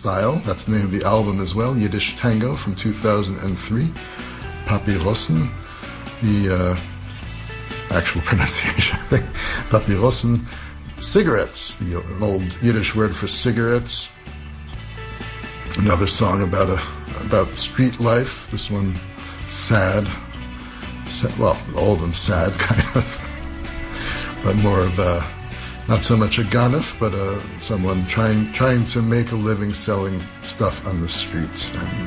style. That's the name of the album as well, Yiddish Tango from 2003. Papyrossen, the actual pronunciation, I think. Papyrossen, cigarettes, the old Yiddish word for cigarettes. Another song about street life. This one sad. Well, all of them sad, kind of, but more of not so much a ganef, but someone trying to make a living selling stuff on the street. And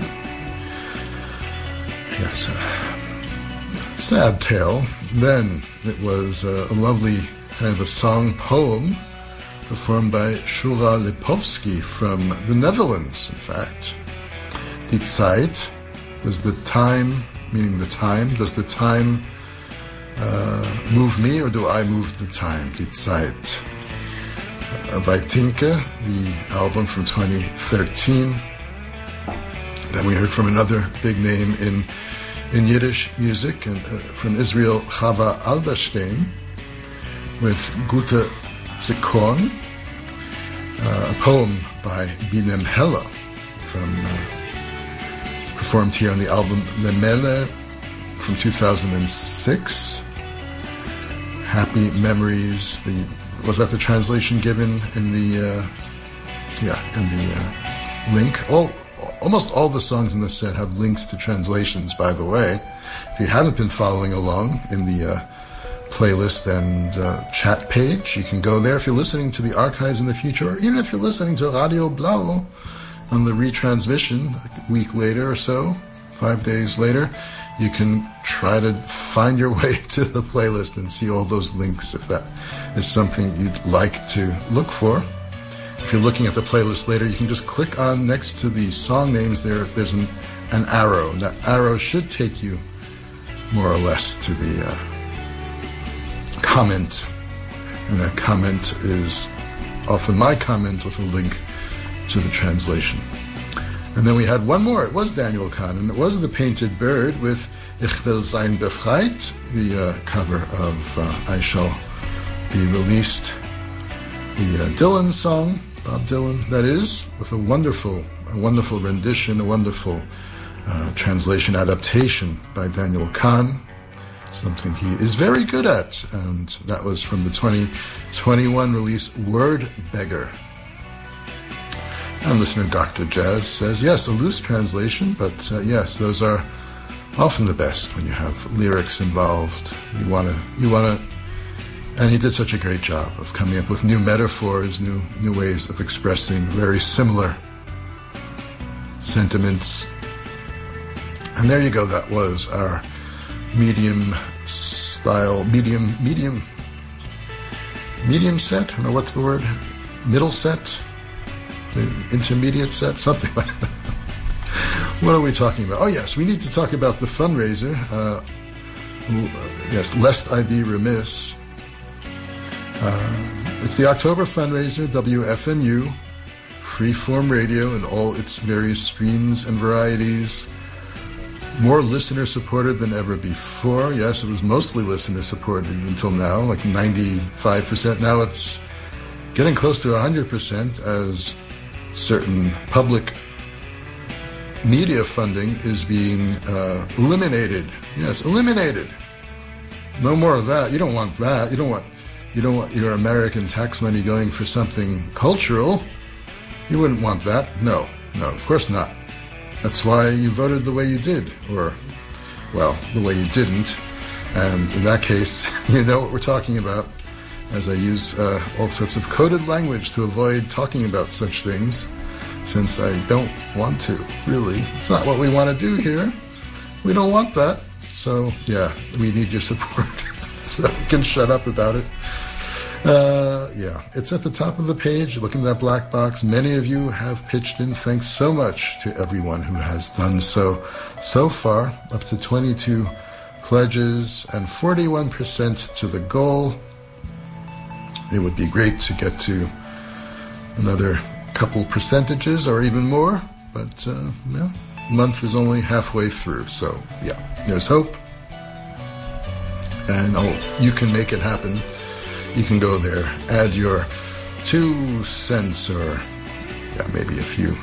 yes, sad tale. Then it was a lovely kind of a song poem performed by Shura Lipovsky from the Netherlands, in fact. Die Zeit, does the time, meaning the time, does the time move me or do I move the time? Die Zeit. Vaitinka, the album from 2013. Then we heard from another big name in Yiddish music, and from Israel, Chava Alberstein, with Gute Zikon, a poem by Binem Hella, performed here on the album Lemele from 2006. Happy Memories. Was that the translation given in the link? Almost all the songs in this set have links to translations, by the way. If you haven't been following along in the playlist and chat page, you can go there. If you're listening to the archives in the future, or even if you're listening to Radio Blau on the retransmission a week later or so, 5 days later, you can try to find your way to the playlist and see all those links if that is something you'd like to look for. If you're looking at the playlist later, you can just click on next to the song names there's an arrow. And that arrow should take you more or less to the comment. And that comment is often my comment with a link to the translation. And then we had one more. It was Daniel Kahn, and it was The Painted Bird with Ich will sein befreit, the cover of I Shall Be Released. The Dylan song, Bob Dylan, that is, with a wonderful rendition, a wonderful translation adaptation by Daniel Kahn, something he is very good at, and that was from the 2021 release Word Beggar. And listener Dr. Jazz says, yes, a loose translation, but yes, those are often the best when you have lyrics involved. You want to, and he did such a great job of coming up with new metaphors, new ways of expressing very similar sentiments. And there you go, that was our medium set, or what's the word? Middle set? The intermediate set? Something like that. What are we talking about? Oh yes, we need to talk about the fundraiser. Yes, lest I be remiss. It's the October fundraiser, WFNU, Freeform Radio in all its various streams and varieties. More listener supported than ever before. Yes, it was mostly listener supported until now, like 95%. Now it's getting close to 100% as certain public media funding is being eliminated. Yes, eliminated. No more of that. You don't want that. You don't want your American tax money going for something cultural. You wouldn't want that. No, of course not. That's why you voted the way you did, or, well, the way you didn't. And in that case, you know what we're talking about, as I use all sorts of coded language to avoid talking about such things, since I don't want to, really. It's not what we want to do here. We don't want that. So, yeah, we need your support so we can shut up about it. Yeah, it's at the top of the page. Look in that black box. Many of you have pitched in. Thanks so much to everyone who has done so far. Up to 22 pledges and 41% to the goal. It would be great to get to another couple percentages or even more, but yeah, month is only halfway through, so yeah, there's hope. And you can make it happen. You can go there, add your 2 cents or maybe a few